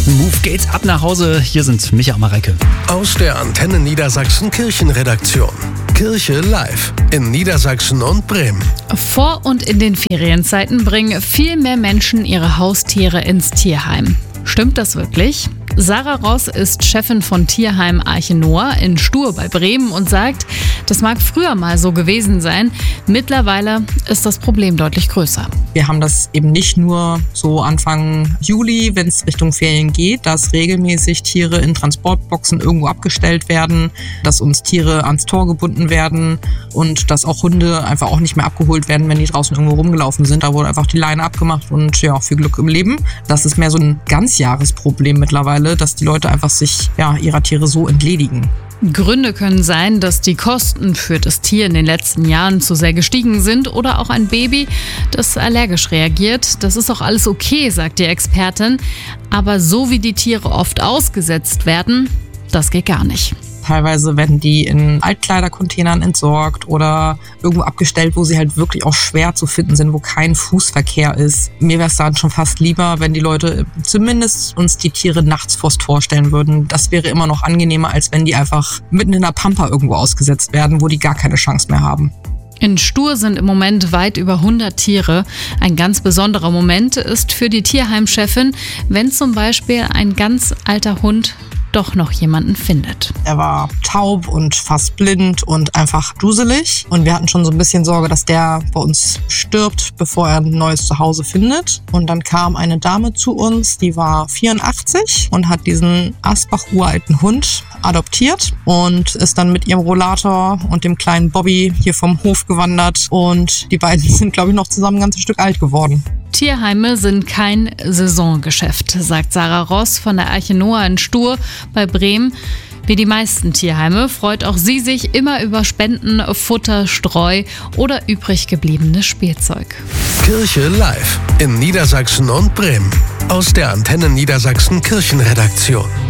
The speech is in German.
Move geht's ab nach Hause. Hier sind Micha und Mareike. Aus der Antenne Niedersachsen Kirchenredaktion. Kirche live in Niedersachsen und Bremen. Vor und in den Ferienzeiten bringen viel mehr Menschen ihre Haustiere ins Tierheim. Stimmt das wirklich? Sarah Ross ist Chefin von Tierheim Arche Noah in Stur bei Bremen und sagt, das mag früher mal so gewesen sein. Mittlerweile ist das Problem deutlich größer. Wir haben das eben nicht nur so Anfang Juli, wenn es Richtung Ferien geht, dass regelmäßig Tiere in Transportboxen irgendwo abgestellt werden, dass uns Tiere ans Tor gebunden werden und dass auch Hunde einfach auch nicht mehr abgeholt werden, wenn die draußen irgendwo rumgelaufen sind. Da wurde einfach die Leine abgemacht und ja, viel Glück im Leben. Das ist mehr so ein Ganzjahresproblem mittlerweile, dass die Leute einfach sich ihrer Tiere so entledigen. Gründe können sein, dass die Kosten für das Tier in den letzten Jahren zu sehr gestiegen sind oder auch ein Baby, das allergisch reagiert. Das ist auch alles okay, sagt die Expertin. Aber so wie die Tiere oft ausgesetzt werden, das geht gar nicht. Teilweise werden die in Altkleidercontainern entsorgt oder irgendwo abgestellt, wo sie halt wirklich auch schwer zu finden sind, wo kein Fußverkehr ist. Mir wäre es dann schon fast lieber, wenn die Leute zumindest uns die Tiere nachts vors Tor stellen würden. Das wäre immer noch angenehmer, als wenn die einfach mitten in der Pampa irgendwo ausgesetzt werden, wo die gar keine Chance mehr haben. In Stur sind im Moment weit über 100 Tiere. Ein ganz besonderer Moment ist für die Tierheimchefin, wenn zum Beispiel ein ganz alter Hund doch noch jemanden findet. Er war taub und fast blind und einfach duselig. Und wir hatten schon so ein bisschen Sorge, dass der bei uns stirbt, bevor er ein neues Zuhause findet. Und dann kam eine Dame zu uns, die war 84 und hat diesen Asbach-uralten Hund adoptiert und ist dann mit ihrem Rollator und dem kleinen Bobby hier vom Hof gewandert. Und die beiden sind, glaube ich, noch zusammen ein ganzes Stück alt geworden. Tierheime sind kein Saisongeschäft, sagt Sarah Ross von der Arche Noah in Stur bei Bremen. Wie die meisten Tierheime freut auch sie sich immer über Spenden, Futter, Streu oder übrig gebliebenes Spielzeug. Kirche live in Niedersachsen und Bremen. Aus der Antenne Niedersachsen Kirchenredaktion.